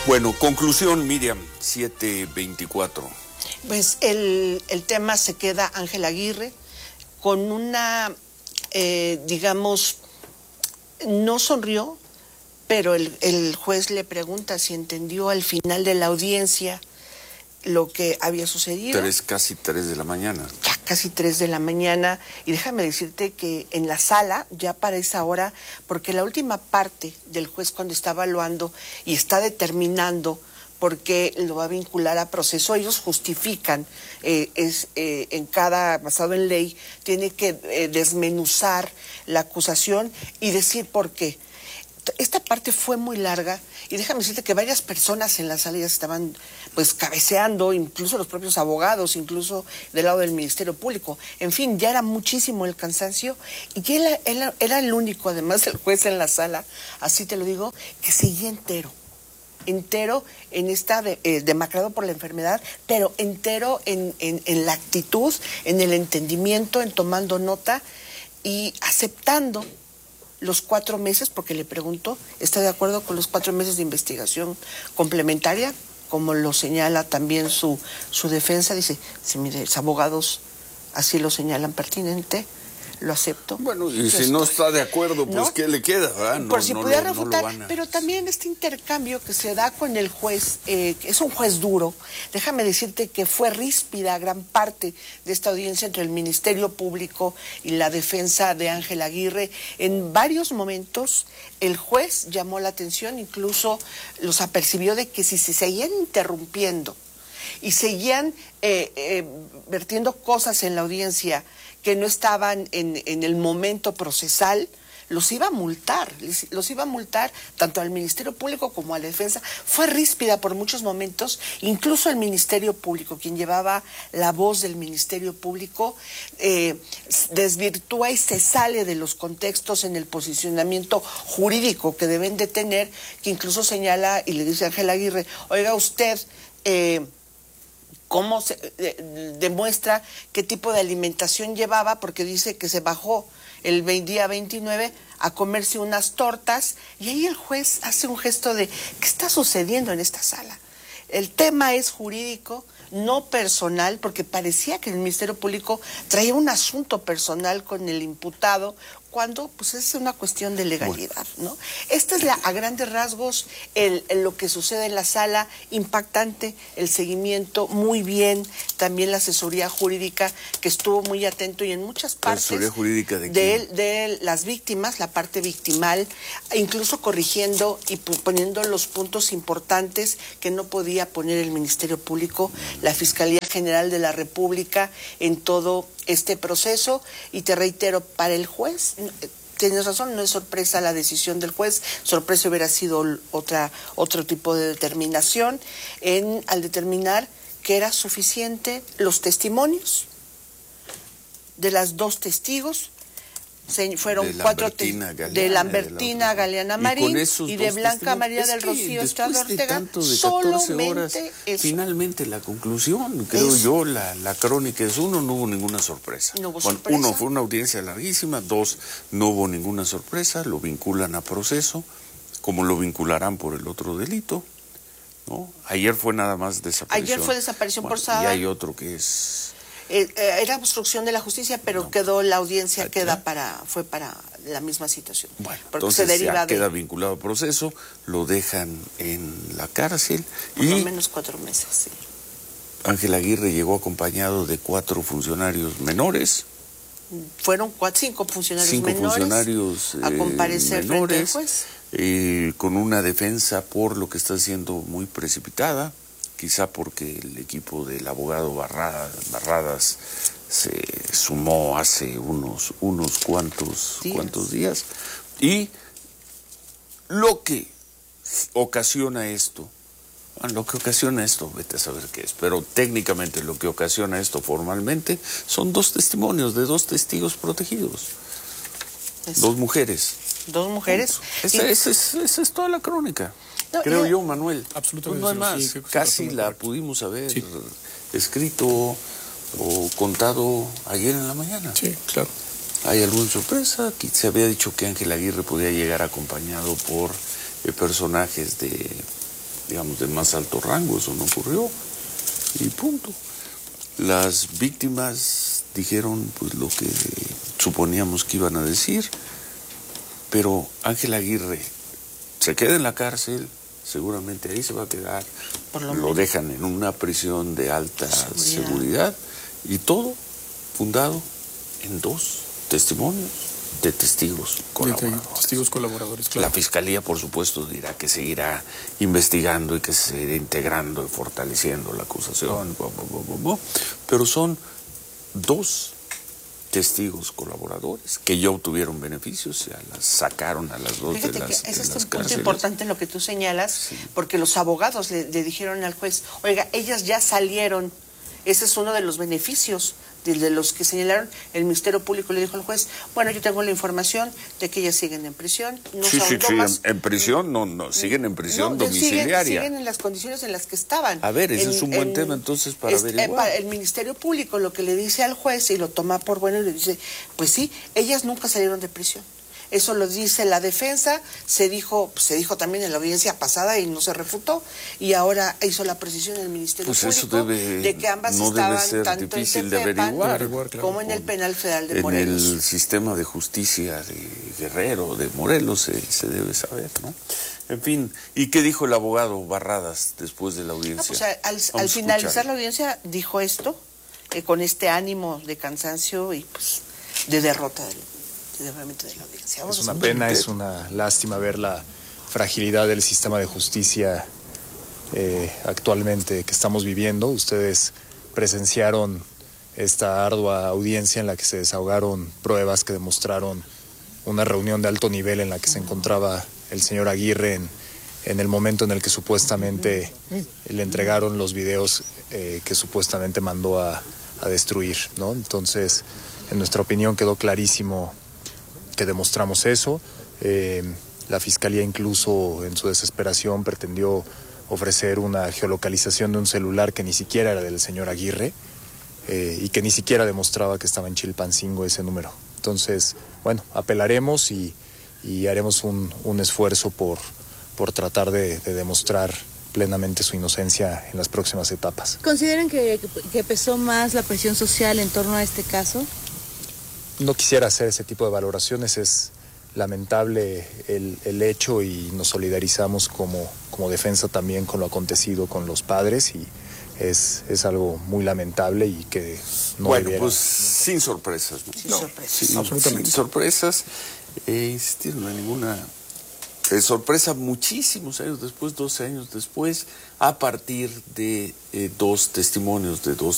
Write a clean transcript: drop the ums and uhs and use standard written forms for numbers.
Bueno, conclusión, Miriam, 7:24. Pues el tema se queda Ángel Aguirre con una, digamos, no sonrió, pero el juez le pregunta si entendió al final de la audiencia lo que había sucedido. Casi 3 de la mañana. Ya casi 3 de la mañana. Y déjame decirte que en la sala, ya para esa hora, porque la última parte del juez cuando está evaluando y está determinando por qué lo va a vincular a proceso, ellos justifican, en cada, basado en ley, tiene que desmenuzar la acusación y decir por qué. Esta parte fue muy larga y déjame decirte que varias personas en la sala ya estaban pues cabeceando, incluso los propios abogados, incluso del lado del Ministerio Público. En fin, ya era muchísimo el cansancio y él era el único, además el juez en la sala, así te lo digo, que seguía entero en esta demacrado por la enfermedad, pero entero en la actitud, en el entendimiento, en tomando nota y aceptando los 4 meses, porque le preguntó, ¿está de acuerdo con los 4 meses de investigación complementaria? Como lo señala también su defensa, dice, si mis abogados así lo señalan pertinente, lo acepto. Bueno, y si no está de acuerdo, pues ¿no? ¿Qué le queda? ¿Verdad? Por si pudiera refutar, pero también este intercambio que se da con el juez, que es un juez duro, déjame decirte que fue ríspida gran parte de esta audiencia entre el Ministerio Público y la defensa de Ángel Aguirre. En varios momentos el juez llamó la atención, incluso los apercibió de que si se seguían interrumpiendo y seguían vertiendo cosas en la audiencia que no estaban en el momento procesal, los iba a multar tanto al Ministerio Público como a la defensa. Fue ríspida por muchos momentos, incluso el Ministerio Público, quien llevaba la voz del Ministerio Público, desvirtúa y se sale de los contextos en el posicionamiento jurídico que deben de tener, que incluso señala y le dice a Ángel Aguirre, oiga usted, cómo se demuestra qué tipo de alimentación llevaba, porque dice que se bajó el día 29 a comerse unas tortas, y ahí el juez hace un gesto de ¿qué está sucediendo en esta sala? El tema es jurídico, no personal, porque parecía que el Ministerio Público traía un asunto personal con el imputado, cuando pues es una cuestión de legalidad, ¿no? Esta es a grandes rasgos lo que sucede en la sala, impactante el seguimiento, muy bien, también la asesoría jurídica que estuvo muy atento y en muchas partes. ¿Asesoría jurídica de quién? De las víctimas, la parte victimal, incluso corrigiendo y poniendo los puntos importantes que no podía poner el Ministerio Público, la Fiscalía General de la República en todo este proceso. Y te reitero, para el juez, tienes razón, no es sorpresa la decisión del juez, sorpresa hubiera sido otro tipo de determinación al determinar que era suficiente los testimonios de las 2 testigos. Fueron 4 de Lambertina Galeana Marín y de Blanca María del Rocío Estrada Ortega. Solamente eso. Finalmente la conclusión, creo yo, la crónica es: 1, no hubo ninguna sorpresa. No hubo sorpresa. 1, fue una audiencia larguísima. 2, no hubo ninguna sorpresa. Lo vinculan a proceso, como lo vincularán por el otro delito, ¿no? Ayer fue nada más desaparición. Ayer fue desaparición forzada. Y hay otro que es... era obstrucción de la justicia, pero no. Quedó la audiencia, fue para la misma situación. Bueno, entonces queda vinculado al proceso, lo dejan en la cárcel. Por lo menos 4 meses, sí. Ángel Aguirre llegó acompañado de 4 funcionarios menores. Fueron 5 funcionarios 5 menores funcionarios a comparecer frente al juez. Con una defensa por lo que está siendo muy precipitada, quizá porque el equipo del abogado Barradas se sumó hace unos cuantos días. Y lo que ocasiona esto, vete a saber qué es, pero técnicamente lo que ocasiona esto formalmente son 2 testimonios de 2 testigos protegidos. 2 mujeres. 2 mujeres. Esa es toda la crónica. No, creo yo, Manuel. Absolutamente. No hay más. Sí, casi la pudimos haber escrito o contado ayer en la mañana. Sí, claro. ¿Hay alguna sorpresa? Se había dicho que Ángel Aguirre podía llegar acompañado por personajes digamos, de más alto rango, eso no ocurrió, y punto. Las víctimas dijeron pues lo que suponíamos que iban a decir, pero Ángel Aguirre se queda en la cárcel, seguramente ahí se va a quedar, lo dejan en una prisión de alta seguridad, y todo fundado en 2 testimonios de testigos colaboradores. Testigos colaboradores, claro. La Fiscalía, por supuesto, dirá que seguirá investigando y que se seguirá integrando y fortaleciendo la acusación, pero son 2 testigos colaboradores que ya obtuvieron beneficios, ya las sacaron a las 2 Fíjate de las que ese es un punto cárceles. importante en lo que tú señalas, sí. Porque los abogados le dijeron al juez, oiga, ellas ya salieron, ese es uno de los beneficios de los que señalaron. El Ministerio Público le dijo al juez, bueno, yo tengo la información de que ellas siguen en prisión. No sí, más. en prisión, no, siguen en prisión domiciliaria. Siguen en las condiciones en las que estaban. A ver, ese es un buen tema entonces para averiguar. El Ministerio Público lo que le dice al juez y lo toma por bueno y le dice, pues sí, ellas nunca salieron de prisión. Eso lo dice la defensa, se dijo también en la audiencia pasada y no se refutó, y ahora hizo la precisión el Ministerio Público de que ambas estaban tanto en Tepepan como en el Penal Federal de Morelos. En el sistema de justicia de Guerrero, de Morelos, se debe saber, ¿no? En fin, ¿y qué dijo el abogado Barradas después de la audiencia? Al finalizar la audiencia dijo esto, con este ánimo de cansancio y pues de derrota de la audiencia. Es una pena, es una lástima ver la fragilidad del sistema de justicia actualmente que estamos viviendo. Ustedes presenciaron esta ardua audiencia en la que se desahogaron pruebas que demostraron una reunión de alto nivel en la que se encontraba el señor Aguirre en el momento en el que supuestamente le entregaron los videos que supuestamente mandó a destruir, ¿no? Entonces, en nuestra opinión quedó clarísimo que demostramos eso. La Fiscalía incluso en su desesperación pretendió ofrecer una geolocalización de un celular que ni siquiera era del señor Aguirre y que ni siquiera demostraba que estaba en Chilpancingo ese número. Entonces, bueno, apelaremos y haremos un esfuerzo por tratar de demostrar plenamente su inocencia en las próximas etapas. ¿Consideran que pesó más la presión social en torno a este caso? No quisiera hacer ese tipo de valoraciones, es lamentable el hecho y nos solidarizamos como defensa también con lo acontecido con los padres y es algo muy lamentable y que no debiera. Pues sin sorpresas, ¿no? Sin sorpresas. Absolutamente. Sin sorpresas, no hay ninguna sorpresa muchísimos años después, 12 años después, a partir de 2 testimonios de 2